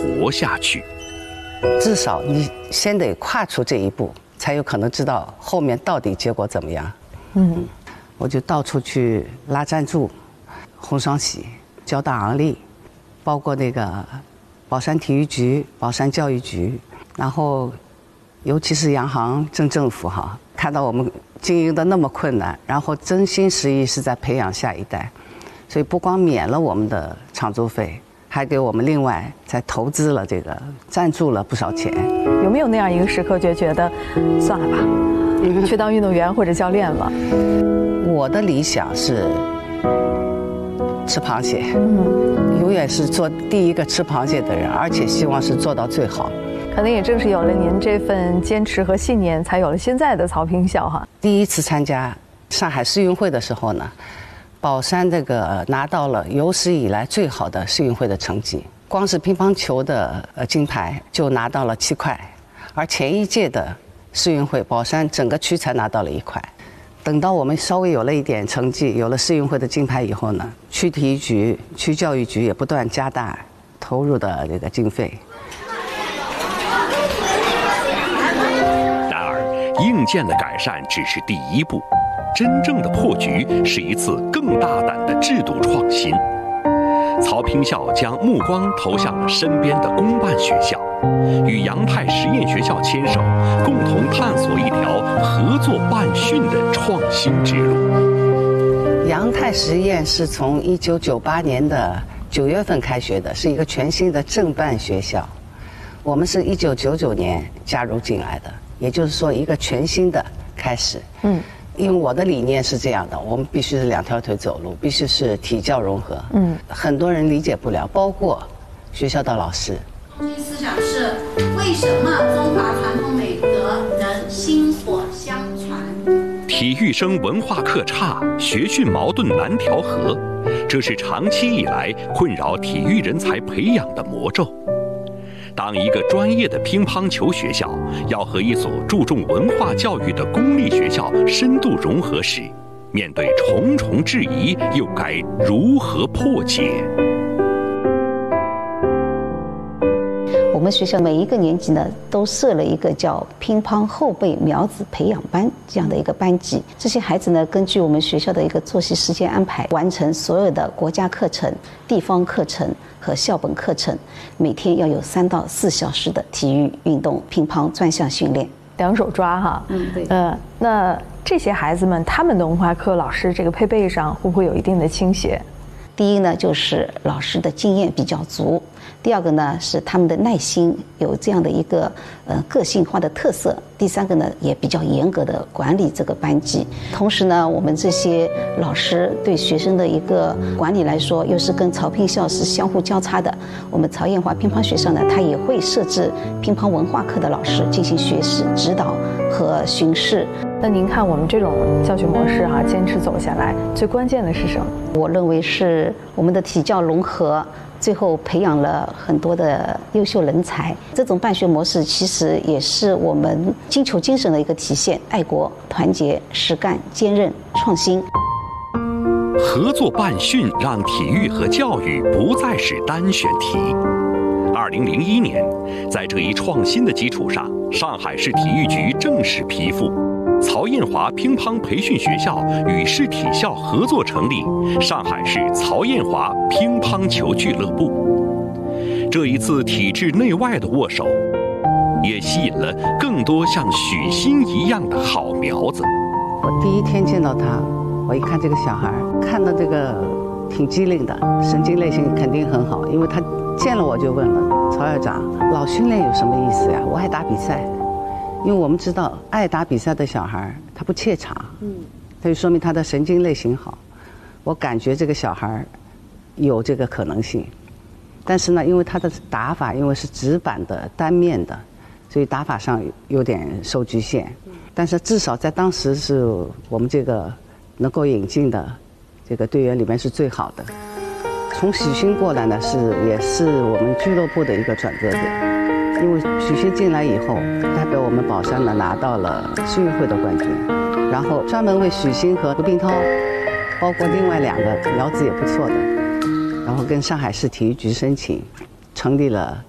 活下去。 至少你先得跨出这一步，才有可能知道后面到底结果怎么样。我就到处去拉赞助，红双喜、交大昂立，包括那个宝山体育局、宝山教育局，然后尤其是洋行、镇政府哈，看到我们经营的那么困难，然后真心实意是在培养下一代，所以不光免了我们的场租费，还给我们另外再投资了这个赞助了不少钱。 有没有那样一个时刻，就觉得算了吧，去当运动员或者教练了？ 我的理想是吃螃蟹，永远是做第一个吃螃蟹的人，而且希望是做到最好。 可能也正是有了您这份坚持和信念，才有了现在的曹乒校哈。 第一次参加上海世运会的时候呢，宝山这个拿到了有史以来最好的世运会的成绩，光是乒乓球的金牌就拿到了7块，而前一届的世运会宝山整个区才拿到了1块。等到我们稍微有了一点成绩，有了世运会的金牌以后呢，区体育局、区教育局也不断加大投入的这个经费。 然而，硬件的改善只是第一步，真正的破局是一次更大胆的制度创新。曹乒校将目光投向了身边的公办学校，与杨泰实验学校牵手，共同探索一条合作办训的创新之路。 杨泰实验是从1998年的9月份开学的，是一个全新的正办学校。我们是1999年加入进来的，也就是说一个全新的开始。因为我的理念是这样的，我们必须是2条腿走路，必须是体教融合。很多人理解不了，包括学校的老师。 中心思想是为什么中华传统美德能薪火相传？ 体育生文化课差，学训矛盾难调和，这是长期以来困扰体育人才培养的魔咒。当一个专业的乒乓球学校要和一所注重文化教育的公立学校深度融合时，面对重重质疑，又该如何破解？ 我们学校每一个年级呢，都设了一个叫乒乓后备苗子培养班这样的一个班级。这些孩子呢，根据我们学校的一个作息时间安排，完成所有的国家课程、地方课程和校本课程，每天要有3到4小时的体育运动、乒乓专项训练。 两手抓哈， 对。 那这些孩子们，他们的文化课老师这个配备上会不会有一定的倾斜？ 第一呢，就是老师的经验比较足。第二个呢，是他们的耐心有这样的一个个性化的特色。第三个呢，也比较严格的管理这个班级。同时呢，我们这些老师对学生的一个管理来说，又是跟曹乒校是相互交叉的。我们曹艳华乒乓学校呢，它也会设置乒乓文化课的老师进行学习指导和巡视。 那您看我们这种教学模式哈，坚持走下来，最关键的是什么？ 我认为是我们的体教融合，最后培养了很多的优秀人才。这种办学模式其实也是我们金球精神的一个体现：爱国、团结、实干、坚韧、创新。 合作办训让体育和教育不再是单选题。2001年，在这一创新的基础上，上海市体育局正式批复，曹艳华乒乓培训学校与市体校合作成立上海市曹艳华乒乓球俱乐部。这一次体制内外的握手，也吸引了更多像许昕一样的好苗子。 我第一天见到他，我一看这个小孩，看到这个挺机灵的，神经类型肯定很好，因为他见了我就问了，曹校长，老训练有什么意思呀？我爱打比赛。因为我们知道爱打比赛的小孩他不怯场，他就说明他的神经类型好。我感觉这个小孩有这个可能性，但是呢，因为他的打法因为是直板的单面的，所以打法上有点受局限。但是至少在当时是我们这个能够引进的这个队员里面是最好的。从许昕过来呢，也是我们俱乐部的一个转折点。因为许昕进来以后，代表我们宝山呢拿到了世运会的冠军，然后专门为许昕和胡冰涛，包括另外2个苗子也不错的，然后跟上海市体育局申请，成立了